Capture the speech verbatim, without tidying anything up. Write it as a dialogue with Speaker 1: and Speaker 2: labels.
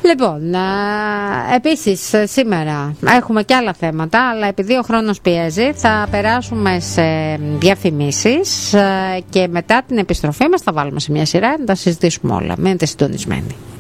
Speaker 1: Λοιπόν, επίσης σήμερα έχουμε και άλλα θέματα, αλλά επειδή ο χρόνος πιέζει θα περάσουμε σε διαφημίσεις και μετά την επιστροφή μας θα βάλουμε σε μια σειρά να τα συζητήσουμε όλα. Μείνετε συντονισμένοι.